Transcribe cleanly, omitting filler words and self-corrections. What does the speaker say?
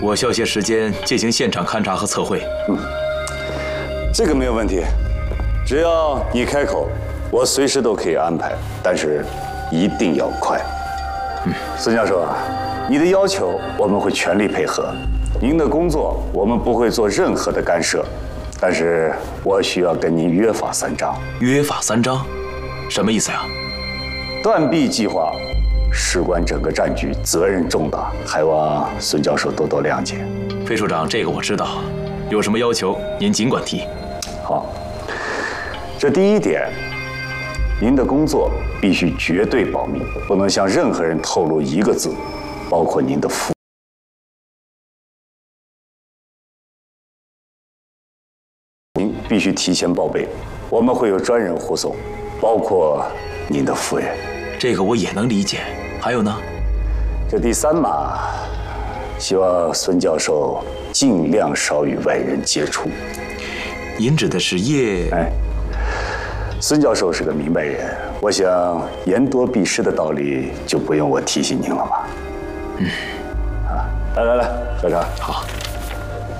我需要些时间进行现场勘查和测绘。 这个没有问题，只要你开口，我随时都可以安排，但是一定要快。孙教授啊，你的要求我们会全力配合，您的工作我们不会做任何的干涉，但是我需要跟您约法三章。 约法三章，什么意思呀？ 断臂计划事关整个战局，责任重大，还望孙教授多多谅解。 费处长，这个我知道，有什么要求您尽管提。 好，这第一点，您的工作必须绝对保密，不能向任何人透露一个字，包括您的父。您必须提前报备，我们会有专人护送，包括您的夫人。 这个我也能理解。还有呢？ 这第三嘛，希望孙教授尽量少与外人接触。 您指的是叶？ 哎，孙教授是个明白人，我想言多必失的道理就不用我提醒您了吧？啊，来，喝茶。 好。